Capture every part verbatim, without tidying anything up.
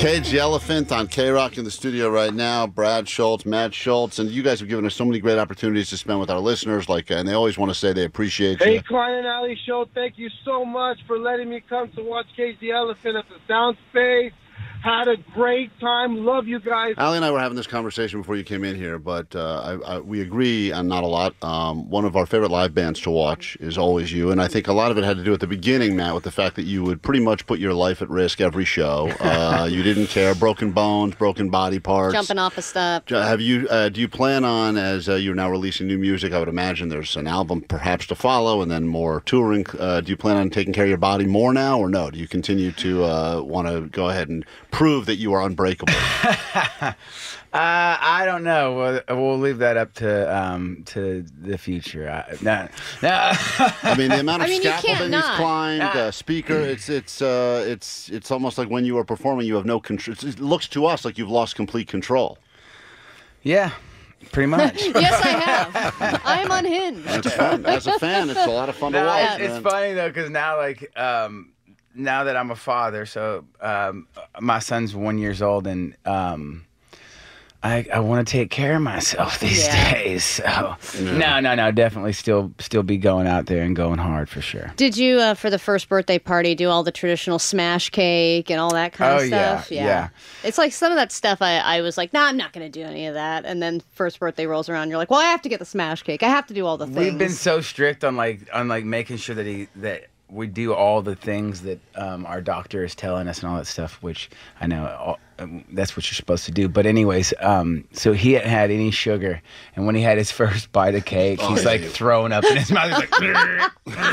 Cage the Elephant on K-Rock in the studio right now. Brad Schultz, Matt Schultz, and you guys have given us so many great opportunities to spend with our listeners. Like, and they always want to say they appreciate hey, you. Hey, Klein and Ali Show, thank you so much for letting me come to watch Cage the Elephant at the Sound Space. Had a great time. Love you guys. Ali and I were having this conversation before you came in here, but uh, I, I, we agree on not a lot. Um, one of our favorite live bands to watch is always you, and I think a lot of it had to do at the beginning, Matt, with the fact that you would pretty much put your life at risk every show. Uh, you didn't care. Broken bones, broken body parts. Jumping off of stuff. Have you? Uh, do you plan on, as uh, you're now releasing new music, I would imagine there's an album perhaps to follow and then more touring. Uh, do you plan on taking care of your body more now, or no? Do you continue to uh, want to go ahead and prove that you are unbreakable? uh, I don't know. We'll, we'll leave that up to um, to the future. I, no, no. I mean, the amount of I mean, scaffolding he's climbed, uh, speaker. It's it's uh, it's it's almost like when you are performing, you have no control. It looks to us like you've lost complete control. Yeah. Pretty much. Yes, I have. I'm unhinged. It's fun. As a fan, it's a lot of fun no, to watch. It's, it's funny though, because now, like, um, now that I'm a father, so um, my son's one years old, and um, I I want to take care of myself these Yeah. days. So Yeah. no, no, no, definitely still still be going out there and going hard for sure. Did you, uh, for the first birthday party, do all the traditional smash cake and all that kind Oh, of stuff? yeah, yeah. It's like some of that stuff I, I was like, nah, I'm not going to do any of that. And then first birthday rolls around, you're like, well, I have to get the smash cake. I have to do all the things. We've been so strict on like on like making sure that he that we do all the things that um, our doctor is telling us and all that stuff, which I know all, um, that's what you're supposed to do. But anyways, um, so he hadn't had any sugar, and when he had his first bite of cake, Oh, he's yeah. like throwing up in his mouth. He's like, yeah,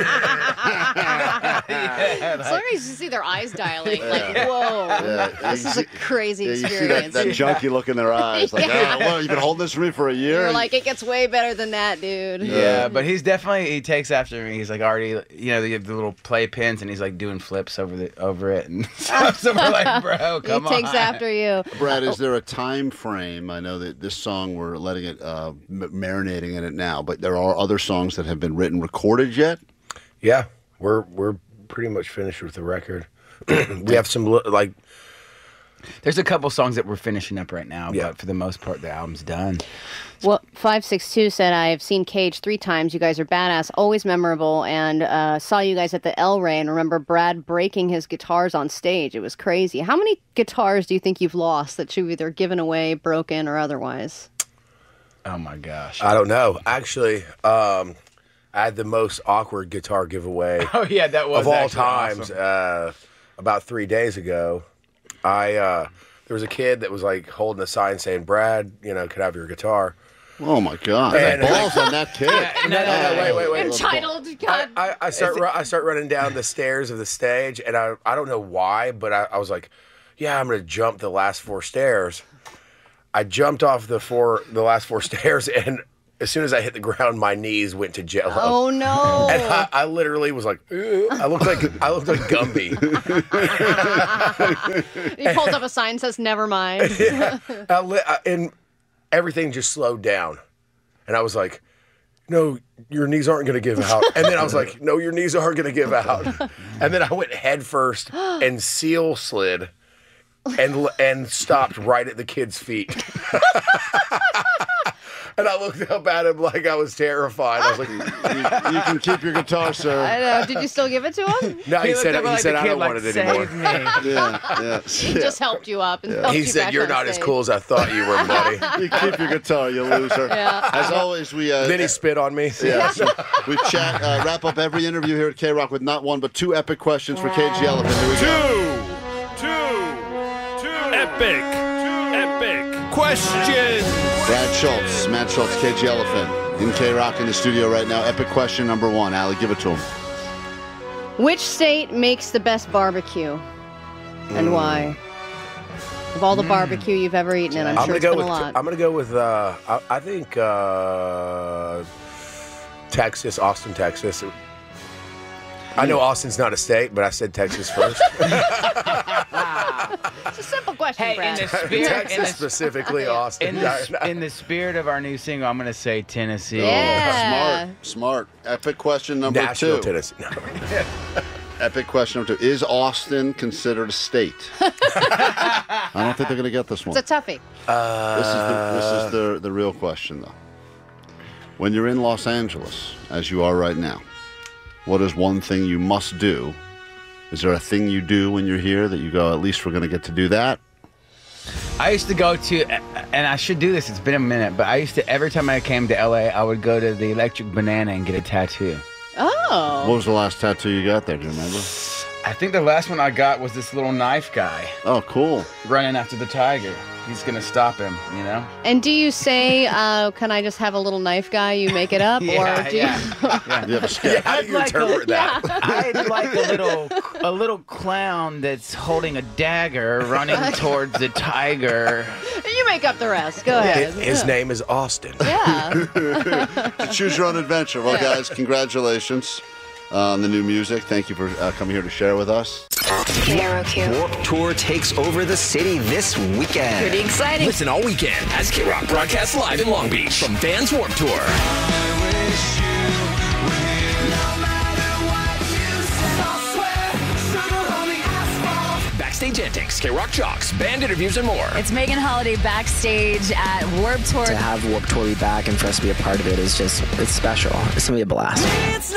It's like- like you see their eyes dilating. Like, Yeah. whoa, Yeah, this you is a see- crazy Yeah, you see that, experience. that junky look in their eyes. Like, Yeah. oh, well, you've been holding this for me for a year. You're like, it gets way better than that, dude. Yeah, but he's definitely he takes after me. He's like already, you know, the, the little play pins, and he's like doing flips over the over it, and stuff. So we're like, bro, come he takes on. after you. Brad, is there a time frame? I know that this song, we're letting it, uh, m- marinating in it now, but there are other songs that have been written, recorded yet? Yeah, we're we're pretty much finished with the record. We have some li- like There's a couple songs that we're finishing up right now, Yeah. but for the most part, the album's done. Well, five six two said, I've seen Cage three times. You guys are badass, always memorable, and uh, saw you guys at the El Rey and remember Brad breaking his guitars on stage. It was crazy. How many guitars do you think you've lost that you've either given away, broken, or otherwise? Oh my gosh. I don't know. Actually, um, I had the most awkward guitar giveaway Oh yeah, that was of all actually times. awesome. Uh, about three days ago, I uh, there was a kid that was like holding a sign saying, "Brad, you know, could I have your guitar?" Oh, my God. And- The balls on that kid. No, no, no, wait, wait, wait. Entitled, I, God. I, I start ru- I start running down the stairs of the stage, and I I don't know why, but I, I was like, yeah, I'm gonna jump the last four stairs. I jumped off the four the last four stairs, and as soon as I hit the ground, my knees went to jello. Oh, no. And I, I literally was like, "Ugh." I looked like I looked like Gumby. He pulls up a sign that says, never mind. I li- I- and everything just slowed down, and I was like, no, your knees aren't going to give out. And then I was like, no, your knees aren't going to give out. And then I went head first and seal slid and and stopped right at the kid's feet. And I looked up at him like I was terrified. I was like, you, you can keep your guitar, sir. I know. Did you still give it to him? no, he, He looked said, up he like said the I kid, don't like, want it anymore. "Save me." Yeah, yeah. He just helped you up and helped He you said, back you're on not as stage. cool as I thought you were, buddy. You keep your guitar, you loser. Yeah. As always, we uh, Then he spit on me. yeah, so we chat, uh, wrap up every interview here at K-Rock with not one but two epic questions for Cage the Elephant. Here we go. Two, two, two epic, two epic questions. Brad Schultz, Matt Schultz, Cage the Elephant in K-Rock in the studio right now. Epic question number one. Allie, give it to him. Which state makes the best barbecue, and why? Of all the barbecue you've ever eaten, and I'm, I'm sure gonna it's go been with. a lot. I'm gonna go with. Uh, I, I think uh, Texas, Austin, Texas. I know Austin's not a state, but I said Texas first. It's a simple question, Hey, in Brad. the spirit, in Texas the, specifically, Austin. in, the, in the spirit of our new single, I'm gonna say Tennessee. Yeah. Smart, smart. Epic question number Nashville, two. Tennessee. No. Epic question number two. Is Austin considered a state? I don't think they're going to get this one. It's a toughie. Uh, This is the, this is the, the real question, though. When you're in Los Angeles, as you are right now, what is one thing you must do? Is there a thing you do when you're here that you go, at least we're going to get to do that? I used to go to, and I should do this, it's been a minute, but I used to, every time I came to L A, I would go to the Electric Banana and get a tattoo. Oh. What was the last tattoo you got there? Do you remember? I think the last one I got was this little knife guy Oh, cool. running after the tiger. He's going to stop him, you know? And do you say, uh, can I just have a little knife guy? You make it up? Yeah, or do yeah, you... yeah. You have a sketch. How do you interpret that? I'd like a little a little clown that's holding a dagger running towards the tiger. You make up the rest. Go ahead. His name is Austin. Yeah. Choose your own adventure. Well, guys, congratulations on the new music. Thank you for uh, coming here to share with us. Warped Tour takes over the city this weekend. Pretty exciting. Listen all weekend as K-Rock broadcasts live in Long Beach from Vans Warped Tour. Backstage antics, K-Rock jocks, band interviews, and more. It's Megan Holiday backstage at Warped Tour. To have Warped Tour be back and for us to be a part of it is just, it's special. It's going to be a blast.